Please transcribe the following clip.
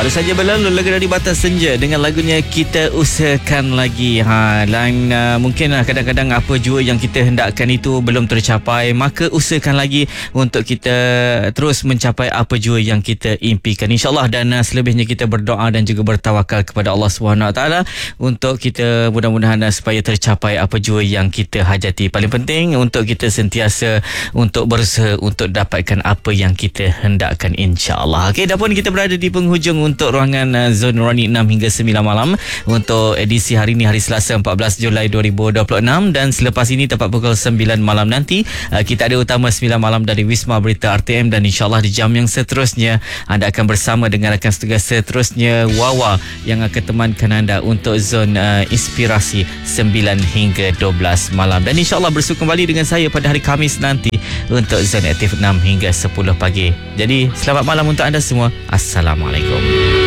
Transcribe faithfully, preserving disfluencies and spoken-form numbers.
Baru saja berlalu lagu dari Batas Senja dengan lagunya Kita Usahakan Lagi. Ha, dan uh, mungkin uh, kadang-kadang apa jua yang kita hendakkan itu belum tercapai, maka usahakan lagi untuk kita terus mencapai apa jua yang kita impikan, insyaAllah. Dan uh, selebihnya kita berdoa dan juga bertawakal kepada Allah subhanahu wa taala untuk kita mudah-mudahan uh, supaya tercapai apa jua yang kita hajati. Paling penting untuk kita sentiasa untuk berusaha untuk dapatkan apa yang kita hendakkan, insyaAllah. Okey, dah pun kita berada di penghujung untuk ruangan uh, Zon Nurani enam hingga sembilan malam untuk edisi hari ini, hari Selasa empat belas Julai dua ribu dua puluh enam. Dan selepas ini tepat pukul sembilan malam nanti uh, kita ada utama sembilan malam dari Wisma Berita R T M. Dan insyaAllah di jam yang seterusnya anda akan bersama dengan rakan setugas seterusnya Wawa yang akan temankan anda untuk Zon uh, Inspirasi sembilan hingga dua belas malam. Dan insyaAllah bersua kembali dengan saya pada hari Khamis nanti untuk Zon Aktif enam hingga sepuluh pagi. Jadi selamat malam untuk anda semua. Assalamualaikum.